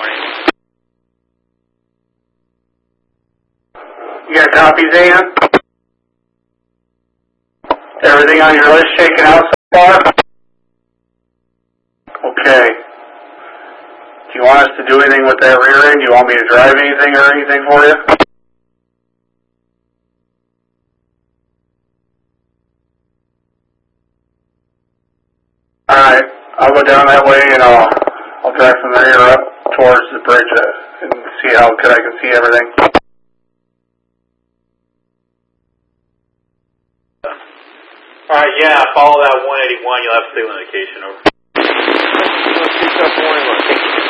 morning. You got copies, Ian? Everything on your list shaken out so far? Okay. Do you want us to do anything with that rear end? Do you want me to drive anything or anything for you? Alright. I'll go down that way and I'll drive from the rear up towards the bridge and see how good I can see everything. Alright, yeah, follow that 181. You'll have to stay on location. Over.